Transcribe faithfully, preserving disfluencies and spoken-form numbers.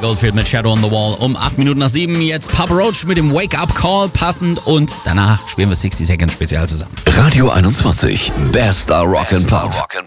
Goldfield mit Shadow on the Wall um acht Minuten nach sieben. Jetzt Papa Roach mit dem Wake-up Call passend und danach spielen wir sechzig Seconds Spezial zusammen. Radio einundzwanzig, Bester Rock and Pop.